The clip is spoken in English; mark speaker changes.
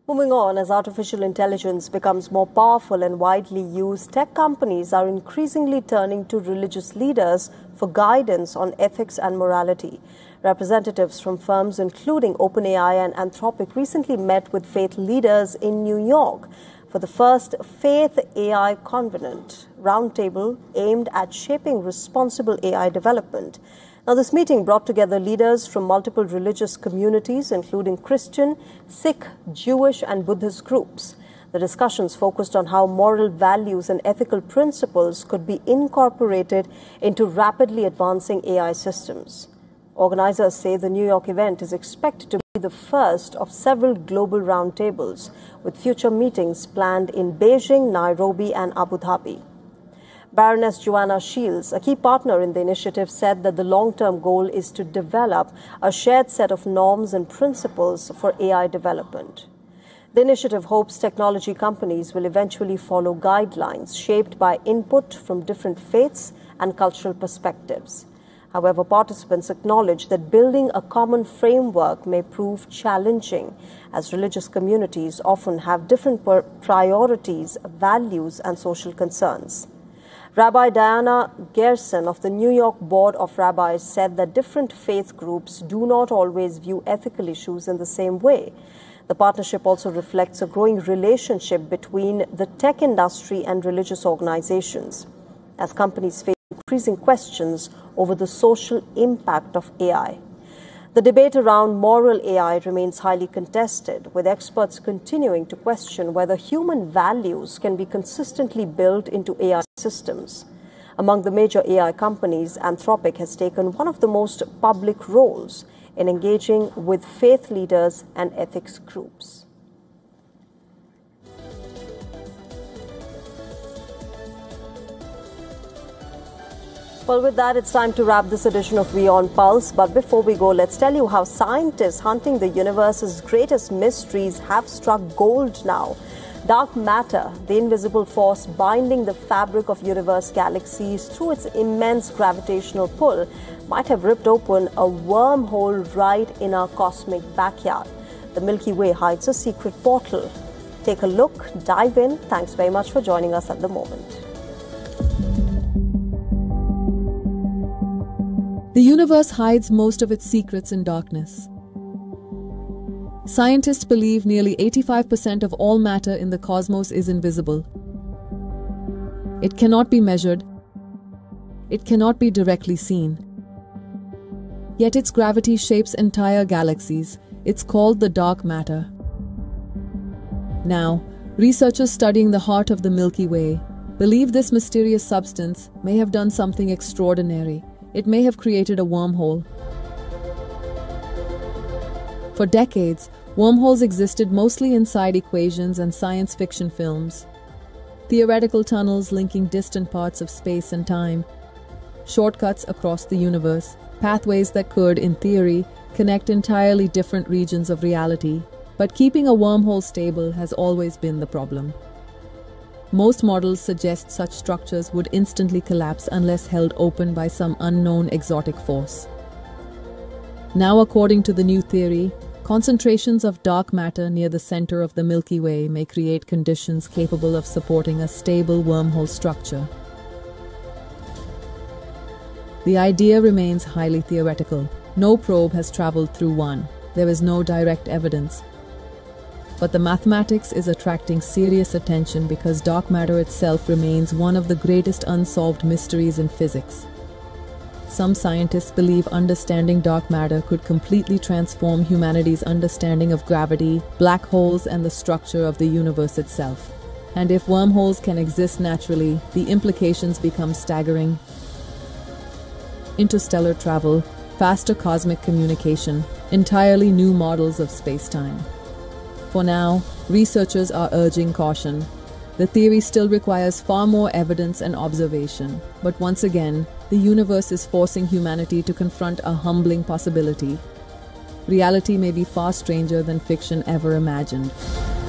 Speaker 1: Moving on, as artificial intelligence becomes more powerful and widely used, tech companies are increasingly turning to religious leaders for guidance on ethics and morality. Representatives from firms including OpenAI and Anthropic recently met with faith leaders in New York for the first Faith AI Covenant roundtable aimed at shaping responsible AI development. Now, this meeting brought together leaders from multiple religious communities, including Christian, Sikh, Jewish, and Buddhist groups. The discussions focused on how moral values and ethical principles could be incorporated into rapidly advancing AI systems. Organizers say the New York event is expected to be the first of several global roundtables, with future meetings planned in Beijing, Nairobi, and Abu Dhabi. Baroness Joanna Shields, a key partner in the initiative, said that the long-term goal is to develop a shared set of norms and principles for AI development. The initiative hopes technology companies will eventually follow guidelines shaped by input from different faiths and cultural perspectives. However, participants acknowledge that building a common framework may prove challenging, as religious communities often have different priorities, values, and social concerns. Rabbi Diana Gerson of the New York Board of Rabbis said that different faith groups do not always view ethical issues in the same way. The partnership also reflects a growing relationship between the tech industry and religious organizations, as companies face increasing questions over the social impact of AI. The debate around moral AI remains highly contested, with experts continuing to question whether human values can be consistently built into AI systems. Among the major AI companies, Anthropic has taken one of the most public roles in engaging with faith leaders and ethics groups. Well, with that, it's time to wrap this edition of WION Pulse. But before we go, let's tell you how scientists hunting the universe's greatest mysteries have struck gold now. Dark matter, the invisible force binding the fabric of universe galaxies through its immense gravitational pull, might have ripped open a wormhole right in our cosmic backyard. The Milky Way hides a secret portal. Take a look, dive in. Thanks very much for joining us at the moment.
Speaker 2: The universe hides most of its secrets in darkness. Scientists believe nearly 85% of all matter in the cosmos is invisible. It cannot be measured. It cannot be directly seen. Yet its gravity shapes entire galaxies. It's called the dark matter. Now, researchers studying the heart of the Milky Way believe this mysterious substance may have done something extraordinary. It may have created a wormhole. For decades, wormholes existed mostly inside equations and science fiction films. Theoretical tunnels linking distant parts of space and time. Shortcuts across the universe. Pathways that could, in theory, connect entirely different regions of reality. But keeping a wormhole stable has always been the problem. Most models suggest such structures would instantly collapse unless held open by some unknown exotic force. Now, according to the new theory, concentrations of dark matter near the center of the Milky Way may create conditions capable of supporting a stable wormhole structure. The idea remains highly theoretical. No probe has traveled through one. There is no direct evidence. But the mathematics is attracting serious attention because dark matter itself remains one of the greatest unsolved mysteries in physics. Some scientists believe understanding dark matter could completely transform humanity's understanding of gravity, black holes, and the structure of the universe itself. And if wormholes can exist naturally, the implications become staggering. Interstellar travel, faster cosmic communication, entirely new models of space-time. For now, researchers are urging caution. The theory still requires far more evidence and observation. But once again, the universe is forcing humanity to confront a humbling possibility. Reality may be far stranger than fiction ever imagined.